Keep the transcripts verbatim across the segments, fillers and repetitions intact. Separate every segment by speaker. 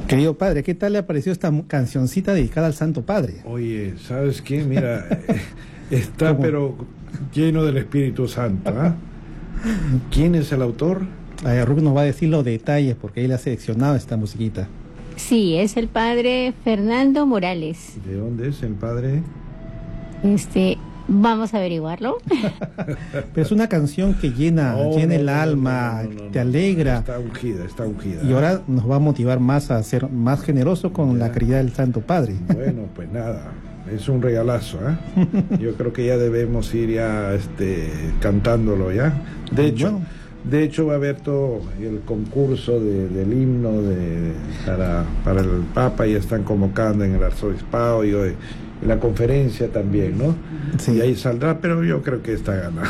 Speaker 1: Querido padre, ¿qué tal le ha parecido esta cancioncita dedicada al Santo Padre?
Speaker 2: Oye, ¿sabes qué? Mira, está
Speaker 1: ¿Cómo?
Speaker 2: pero lleno del Espíritu Santo, ¿ah? ¿eh? ¿Quién es el autor?
Speaker 1: Ay, Rubén nos va a decir los detalles porque él ha seleccionado esta musiquita.
Speaker 3: Sí, es el padre Fernando Morales.
Speaker 2: ¿De dónde es el padre?
Speaker 3: Este, vamos a averiguarlo.
Speaker 1: Pero es una canción que llena,
Speaker 2: Oh,
Speaker 1: llena
Speaker 2: no,
Speaker 1: el
Speaker 2: no,
Speaker 1: alma,
Speaker 2: no, no, no,
Speaker 1: te
Speaker 2: no,
Speaker 1: alegra.
Speaker 2: Está ungida, está ungida.
Speaker 1: Y ahora nos va a motivar más a ser más generoso con
Speaker 2: Ya.
Speaker 1: la caridad del Santo Padre.
Speaker 2: Bueno, pues nada, es un regalazo, ¿eh? Yo creo que ya debemos ir ya este, cantándolo, ¿ya? De hecho,
Speaker 1: Bueno.
Speaker 2: de hecho va a haber todo el concurso de, del himno de, para, para el Papa, ya están convocando en el arzobispado y hoy en la conferencia también, ¿no?
Speaker 1: Sí.
Speaker 2: Y ahí saldrá, pero yo creo que está ganado.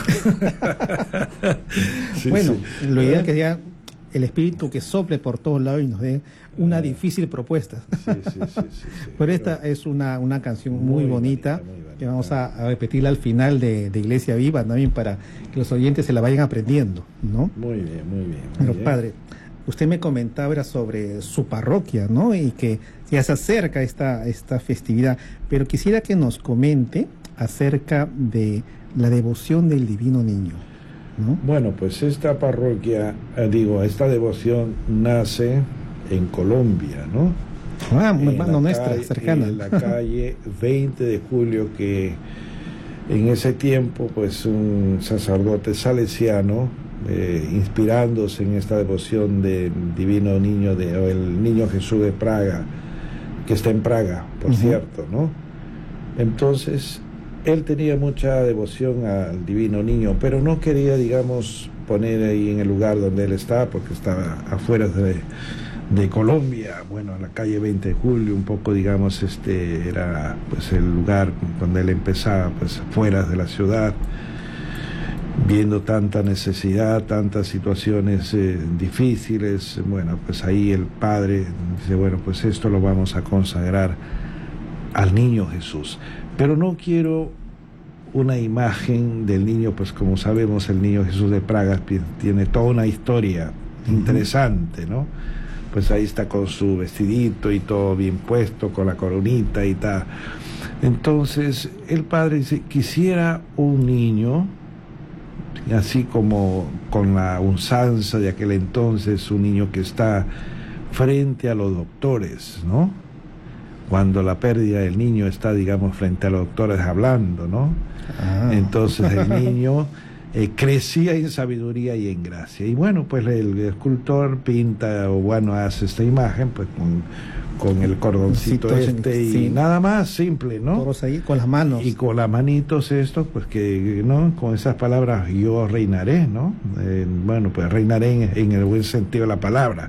Speaker 2: Sí,
Speaker 1: Bueno,
Speaker 2: sí.
Speaker 1: lo ideal es que sea el espíritu que sople por todos lados y nos dé una difícil propuesta.
Speaker 2: Sí, sí, sí, sí, sí.
Speaker 1: Pero esta es una, una canción muy,
Speaker 2: Muy
Speaker 1: bonita,
Speaker 2: bonita, muy bonita.
Speaker 1: que vamos a, a repetirla al final de, de Iglesia Viva también para que los oyentes se la vayan aprendiendo, ¿no?
Speaker 2: Muy bien, muy bien. muy
Speaker 1: Pero
Speaker 2: bien.
Speaker 1: padre, usted me comentaba era sobre su parroquia, ¿no? Y que ya se acerca esta, esta festividad, pero quisiera que nos comente acerca de la devoción del Divino Niño, ¿no?
Speaker 2: Bueno, pues esta parroquia, eh, digo, esta devoción nace en Colombia, ¿no?
Speaker 1: Ah,
Speaker 2: En
Speaker 1: hermano
Speaker 2: la
Speaker 1: nuestra,
Speaker 2: calle-
Speaker 1: cercana.
Speaker 2: En la calle veinte de julio, que en ese tiempo, pues un sacerdote salesiano, eh, inspirándose en esta devoción del Divino Niño, de, o el Niño Jesús de Praga, que está en Praga, por
Speaker 1: Ujú.
Speaker 2: cierto, ¿no? Entonces, él tenía mucha devoción al Divino Niño, pero no quería, digamos, poner ahí en el lugar donde él estaba, porque estaba afuera de, de Colombia, bueno, en la calle veinte de julio, un poco, digamos, este era pues el lugar donde él empezaba, pues afuera de la ciudad, viendo tanta necesidad, tantas situaciones eh, difíciles. Bueno, pues ahí el padre dice, bueno, pues esto lo vamos a consagrar al niño Jesús, pero no quiero una imagen del niño, pues como sabemos el niño Jesús de Praga tiene toda una historia interesante, ¿no? Pues ahí está con su vestidito y todo bien puesto, con la coronita y tal. Entonces el padre dice, quisiera un niño, así como con la usanza de aquel entonces, un niño que está frente a los doctores, ¿no? Cuando la pérdida del niño está, digamos, frente a los doctores hablando, ¿no?
Speaker 1: Ah.
Speaker 2: Entonces el niño eh, crecía en sabiduría y en gracia. Y bueno, pues el escultor pinta, o bueno, hace esta imagen, pues con, con el cordoncito
Speaker 1: Sí,
Speaker 2: este y
Speaker 1: sí.
Speaker 2: nada más, simple, ¿no?
Speaker 1: Todos ahí con las manos.
Speaker 2: Y con las manitos esto, pues que, ¿no? Con esas palabras, yo reinaré, ¿no? Eh, bueno, pues reinaré en, en el buen sentido de la palabra.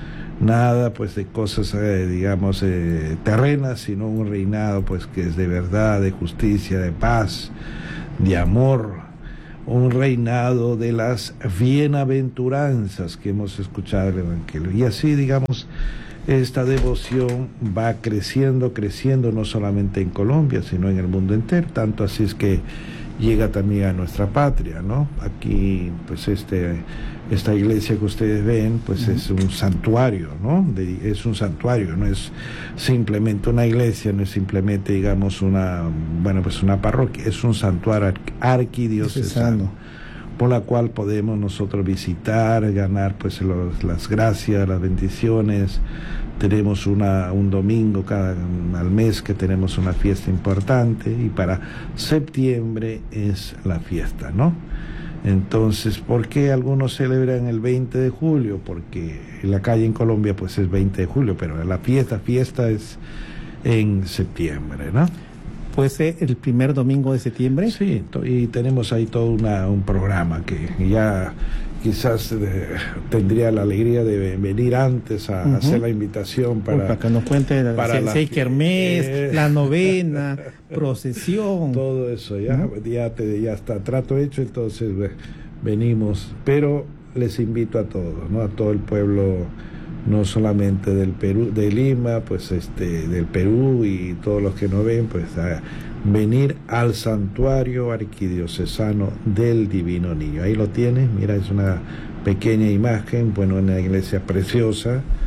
Speaker 2: Nada, pues, de cosas, eh, digamos, eh, terrenas, sino un reinado, pues, que es de verdad, de justicia, de paz, de amor. Un reinado de las bienaventuranzas que hemos escuchado en el Evangelio. Y así, digamos, esta devoción va creciendo, creciendo, no solamente en Colombia, sino en el mundo entero, tanto así es que llega también a nuestra patria, ¿no? Aquí, pues, este, esta iglesia que ustedes ven, pues uh-huh. es un santuario, ¿no? De, es un santuario, no es simplemente una iglesia, no es simplemente, digamos, una, bueno, pues una parroquia, es un santuario arquidiocesano, por la cual podemos nosotros visitar, ganar, pues, los, las gracias, las bendiciones. Tenemos una, un domingo cada al mes que tenemos una fiesta importante, y para septiembre es la fiesta, ¿no? Entonces, ¿por qué algunos celebran el veinte de julio? Porque en la calle en Colombia pues es veinte de julio, pero la fiesta, fiesta es en septiembre, ¿no?
Speaker 1: ¿Puede ser el primer domingo de septiembre?
Speaker 2: Sí, y tenemos ahí todo una, un programa que ya quizás eh, tendría la alegría de venir antes a uh-huh. hacer la invitación para,
Speaker 1: para que nos cuente
Speaker 2: para
Speaker 1: la seis kermés, eh, la novena, procesión.
Speaker 2: Todo eso, ya, uh-huh. ya, te, ya está, trato hecho, entonces venimos, pero les invito a todos, ¿no? A todo el pueblo, no solamente del Perú, de Lima, pues este, del Perú y todos los que nos ven, pues a venir al santuario arquidiocesano del Divino Niño. Ahí lo tienes, mira, es una pequeña imagen, bueno, una iglesia preciosa,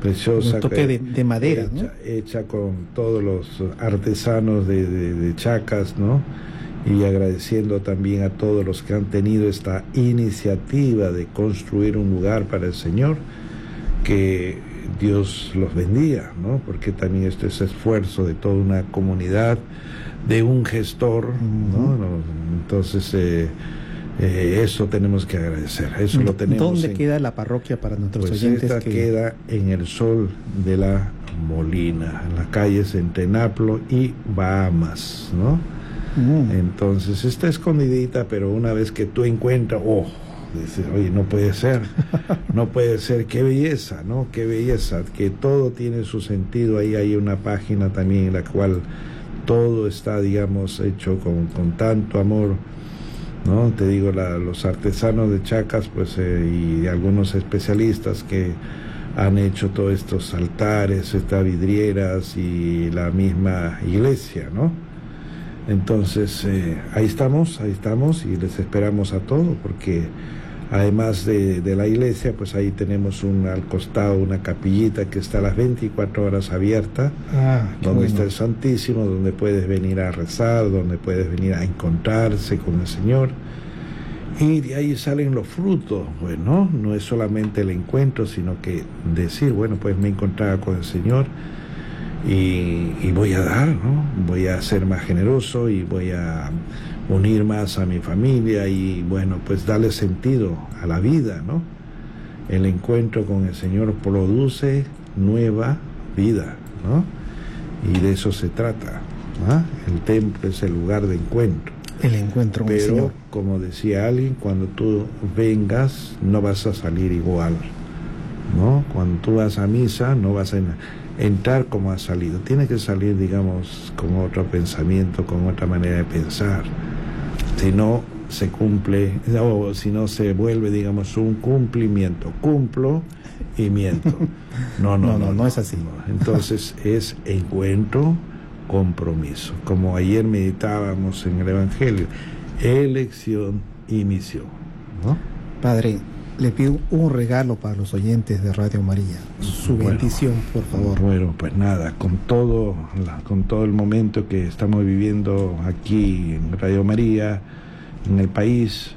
Speaker 2: preciosa.
Speaker 1: Un toque de, de madera,
Speaker 2: hecha,
Speaker 1: ¿no?
Speaker 2: Hecha con todos los artesanos de, de, de Chacas, ¿no? Y agradeciendo también a todos los que han tenido esta iniciativa de construir un lugar para el Señor, que Dios los bendiga, ¿no? Porque también esto es esfuerzo de toda una comunidad, de un gestor, ¿no? Entonces, eh, eh, eso tenemos que agradecer, eso lo tenemos.
Speaker 1: ¿Dónde
Speaker 2: en,
Speaker 1: queda la parroquia para nuestros
Speaker 2: pues
Speaker 1: oyentes?
Speaker 2: Esta
Speaker 1: que...
Speaker 2: queda en el Sol de la Molina, en las calles entre Naplo y Bahamas, ¿no? Mm. Entonces está escondidita, pero una vez que tú encuentras, oh, dices, oye, no puede ser, no puede ser, qué belleza, ¿no? Qué belleza, que todo tiene su sentido. Ahí hay una página también en la cual todo está, digamos, hecho con, con tanto amor, ¿no? Te digo, la, los artesanos de Chacas, pues, eh, y algunos especialistas que han hecho todos estos altares, estas vidrieras y la misma iglesia, ¿no? Entonces, eh, ahí estamos, ahí estamos y les esperamos a todos, porque además de, de la iglesia, pues ahí tenemos un, al costado una capillita que está a las veinticuatro horas abierta, ah, donde bueno. está el Santísimo, donde puedes venir a rezar, donde puedes venir a encontrarse con el Señor. Y de ahí salen los frutos, bueno, no es solamente el encuentro, sino que decir, bueno, pues me encontraba con el Señor y, y voy a dar, ¿no? Voy a ser más generoso y voy a unir más a mi familia y, bueno, pues darle sentido a la vida, ¿no? El encuentro con el Señor produce nueva vida, ¿no? Y de eso se trata, ¿no? El templo es el lugar de encuentro.
Speaker 1: El encuentro con el
Speaker 2: Pero,
Speaker 1: Señor.
Speaker 2: como decía alguien, cuando tú vengas no vas a salir igual, ¿no? Cuando tú vas a misa no vas a entrar como has salido. Tienes que salir, digamos, con otro pensamiento, con otra manera de pensar. Si no se cumple, o si no se vuelve, digamos, un cumplimiento. Cumplo y miento. No, no, no, no, no, no es así. No. Entonces es encuentro, compromiso. Como ayer meditábamos en el Evangelio, elección y misión, ¿no?
Speaker 1: Padre, le pido un regalo para los oyentes de Radio María, su bueno, bendición, por favor.
Speaker 2: Bueno, pues nada, con todo, con todo el momento que estamos viviendo aquí en Radio María, en el país,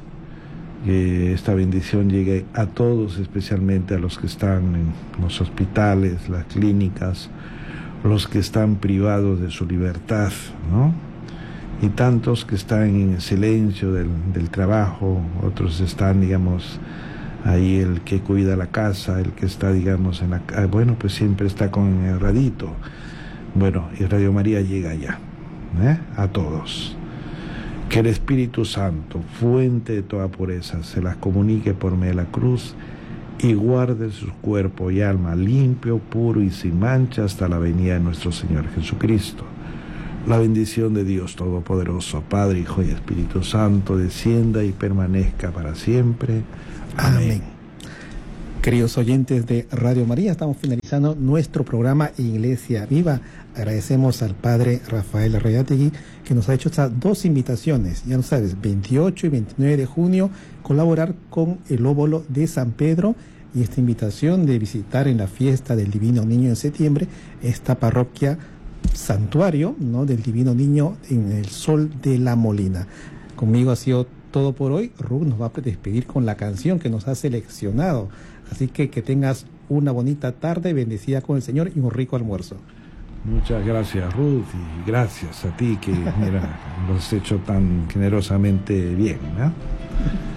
Speaker 2: que esta bendición llegue a todos, especialmente a los que están en los hospitales, las clínicas, los que están privados de su libertad, ¿no? Y tantos que están en el silencio del, del trabajo, otros están, digamos, ahí el que cuida la casa, el que está, digamos, en la... Bueno, pues siempre está con el radito. Bueno, y Radio María llega allá, ¿eh? A todos. Que el Espíritu Santo, fuente de toda pureza, se las comunique por medio de la cruz y guarde su cuerpo y alma limpio, puro y sin mancha hasta la venida de nuestro Señor Jesucristo. La bendición de Dios Todopoderoso, Padre, Hijo y Espíritu Santo, descienda y permanezca para siempre. Amén. Amén.
Speaker 1: Queridos oyentes de Radio María, estamos finalizando nuestro programa Iglesia Viva. Agradecemos al Padre Rafael Arraiategui, que nos ha hecho estas dos invitaciones. Ya lo sabes, veintiocho y veintinueve de junio, colaborar con el Óbolo de San Pedro, y esta invitación de visitar en la fiesta del Divino Niño en septiembre esta parroquia santuario, ¿no?, del Divino Niño en el Sol de la Molina. Conmigo ha sido todo por hoy. Ruth nos va a despedir con la canción que nos ha seleccionado. Así que que tengas una bonita tarde, bendecida con el Señor y un rico almuerzo.
Speaker 2: Muchas gracias, Ruth, y gracias a ti que, mira, lo has hecho tan generosamente bien, ¿no?